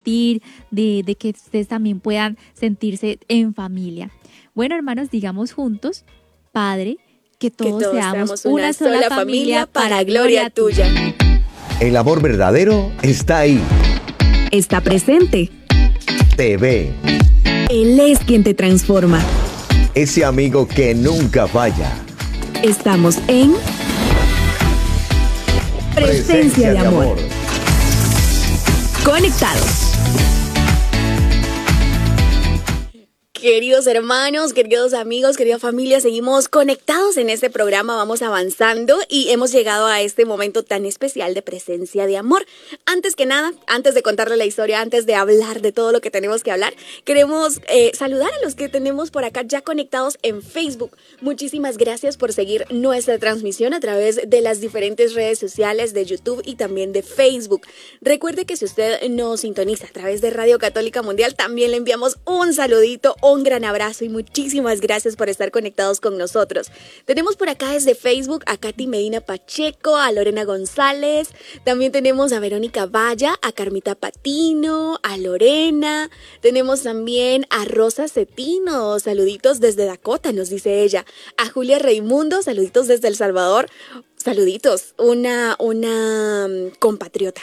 compartir, de que ustedes también puedan sentirse en familia. Bueno, hermanos, digamos juntos, Padre, que todos seamos una sola familia para gloria tuya. El amor verdadero está ahí. Está presente. Te ve. Él es quien te transforma. Ese amigo que nunca falla. Estamos en Presencia de Amor. Conectados. Queridos hermanos, queridos amigos, querida familia, seguimos conectados en este programa, vamos avanzando y hemos llegado a este momento tan especial de Presencia de Amor. Antes que nada, antes de contarle la historia, antes de hablar de todo lo que tenemos que hablar, queremos saludar a los que tenemos por acá ya conectados en Facebook. Muchísimas gracias por seguir nuestra transmisión a través de las diferentes redes sociales de YouTube y también de Facebook. Recuerde que si usted nos sintoniza a través de Radio Católica Mundial, también le enviamos un saludito, un gran abrazo y muchísimas gracias por estar conectados con nosotros. Tenemos por acá desde Facebook a Katy Medina Pacheco, a Lorena González, también tenemos a Verónica Valla, a Carmita Patino, a Lorena, tenemos también a Rosa Cetino, saluditos desde Dakota, nos dice ella, a Julia Raimundo, saluditos desde El Salvador. Saluditos, una compatriota.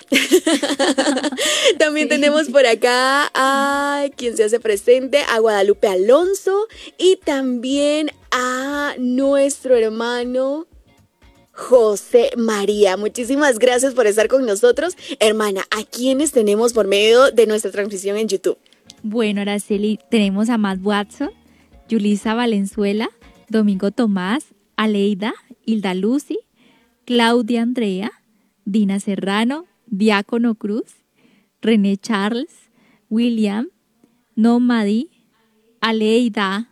También tenemos por acá a quien se hace presente, a Guadalupe Alonso y también a nuestro hermano José María. Muchísimas gracias por estar con nosotros. Hermana, ¿a quiénes tenemos por medio de nuestra transmisión en YouTube? Bueno, Araceli, tenemos a Matt Watson, Yulisa Valenzuela, Domingo Tomás, Aleida, Hilda Lucy, Claudia Andrea, Dina Serrano, Diácono Cruz, René Charles, William, Nomadi, Aleida,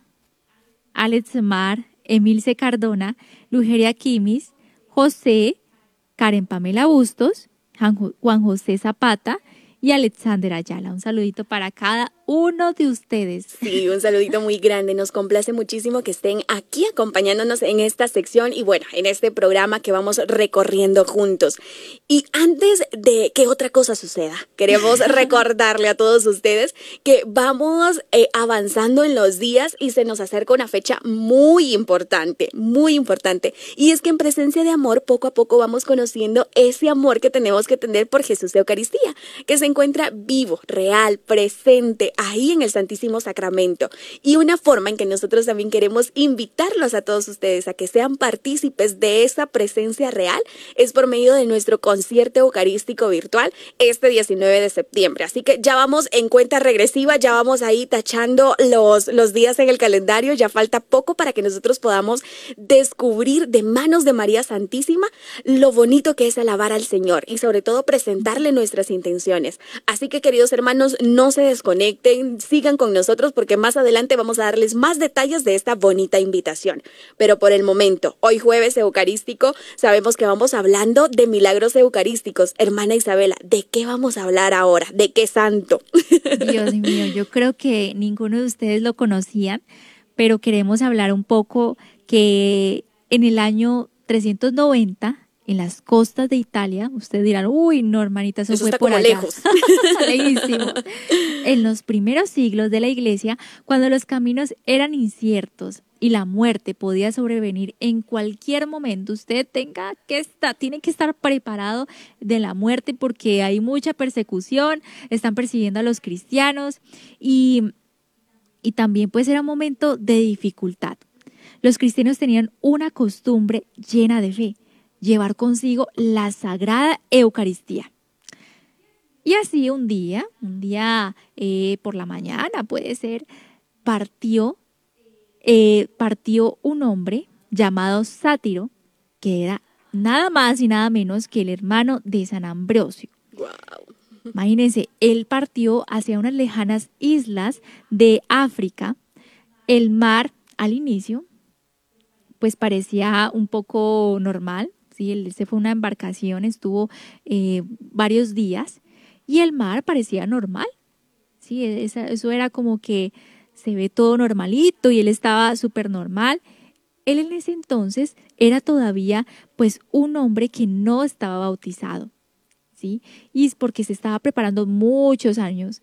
Alex Mar, Emilce Cardona, Lugeria Quimis, José, Karen Pamela Bustos, Juan José Zapata y Alexander Ayala. Un saludito para cada uno de ustedes. Sí, un saludito muy grande. Nos complace muchísimo que estén aquí acompañándonos en esta sección y bueno, en este programa que vamos recorriendo juntos. Y antes de que otra cosa suceda, queremos recordarle a todos ustedes que vamos avanzando en los días y se nos acerca una fecha muy importante, muy importante. Y es que en Presencia de Amor, poco a poco vamos conociendo ese amor que tenemos que tener por Jesús de Eucaristía, que se encuentra vivo, real, presente, ahí en el Santísimo Sacramento. Y una forma en que nosotros también queremos invitarlos a todos ustedes a que sean partícipes de esa presencia real es por medio de nuestro concierto eucarístico virtual este 19 de septiembre. Así que ya vamos en cuenta regresiva, ya vamos ahí tachando los días en el calendario, ya falta poco para que nosotros podamos descubrir de manos de María Santísima lo bonito que es alabar al Señor y sobre todo presentarle nuestras intenciones. Así que, queridos hermanos, no se desconecten, sigan con nosotros porque más adelante vamos a darles más detalles de esta bonita invitación. Pero por el momento, hoy jueves eucarístico, sabemos que vamos hablando de milagros eucarísticos. Hermana Isabela, ¿de qué vamos a hablar ahora? ¿De qué santo? Dios mío, yo creo que ninguno de ustedes lo conocían, pero queremos hablar un poco que en el año 390, en las costas de Italia, ustedes dirán, uy, no, hermanita, eso fue está por como allá. lejos. Lejísimo. En los primeros siglos de la iglesia, cuando los caminos eran inciertos y la muerte podía sobrevenir en cualquier momento, usted tiene que estar preparado de la muerte porque hay mucha persecución, están persiguiendo a los cristianos y también pues era un momento de dificultad. Los cristianos tenían una costumbre llena de fe, llevar consigo la Sagrada Eucaristía. Y así un día por la mañana puede ser, partió un hombre llamado Sátiro, que era nada más y nada menos que el hermano de San Ambrosio. Wow. Imagínense, él partió hacia unas lejanas islas de África. El mar al inicio pues parecía un poco normal. Sí, él se fue a una embarcación, estuvo varios días y el mar parecía normal. Sí, eso era como que se ve todo normalito y él estaba súper normal. Él en ese entonces era todavía pues un hombre que no estaba bautizado, ¿sí? Y es porque se estaba preparando muchos años